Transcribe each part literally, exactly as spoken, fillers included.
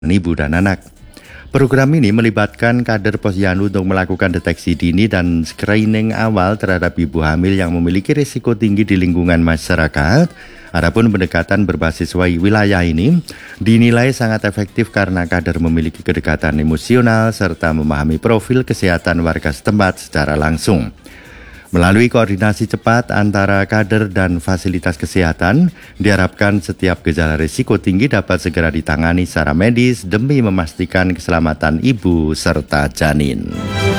ibu dan anak. Program ini melibatkan kader posyandu untuk melakukan deteksi dini dan screening awal terhadap ibu hamil yang memiliki risiko tinggi di lingkungan masyarakat. Adapun pendekatan berbasis wilayah ini dinilai sangat efektif karena kader memiliki kedekatan emosional serta memahami profil kesehatan warga setempat secara langsung. Melalui koordinasi cepat antara kader dan fasilitas kesehatan, diharapkan setiap gejala risiko tinggi dapat segera ditangani secara medis demi memastikan keselamatan ibu serta janin.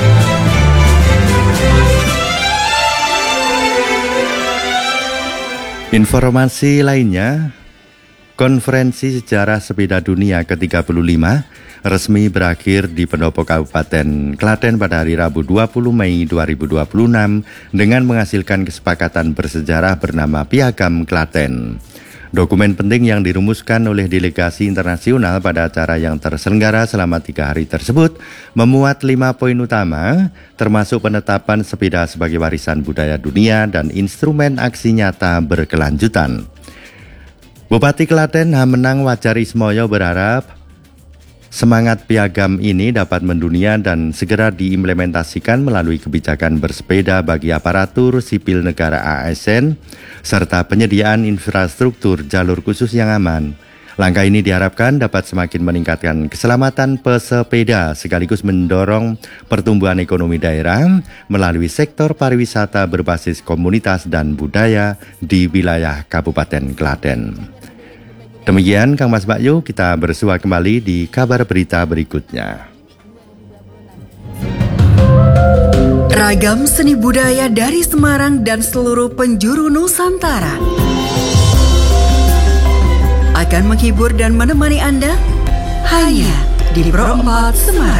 Informasi lainnya, Konferensi Sejarah Sepeda Dunia ke tiga puluh lima resmi berakhir di Pendopo Kabupaten Klaten pada hari Rabu dua puluh Mei dua ribu dua puluh enam dengan menghasilkan kesepakatan bersejarah bernama Piagam Klaten. Dokumen penting yang dirumuskan oleh delegasi internasional pada acara yang terselenggara selama tiga hari tersebut memuat lima poin utama, termasuk penetapan sepeda sebagai warisan budaya dunia dan instrumen aksi nyata berkelanjutan. Bupati Klaten Hamenang Wajarismoyo berharap semangat piagam ini dapat mendunia dan segera diimplementasikan melalui kebijakan bersepeda bagi aparatur sipil negara A S N serta penyediaan infrastruktur jalur khusus yang aman. Langkah ini diharapkan dapat semakin meningkatkan keselamatan pesepeda sekaligus mendorong pertumbuhan ekonomi daerah melalui sektor pariwisata berbasis komunitas dan budaya di wilayah Kabupaten Klaten. Demikian Kang Mas Bakyu, kita bersua kembali di kabar berita berikutnya. Ragam seni budaya dari Semarang dan seluruh penjuru Nusantara akan menghibur dan menemani Anda hanya di Pro empat Semarang.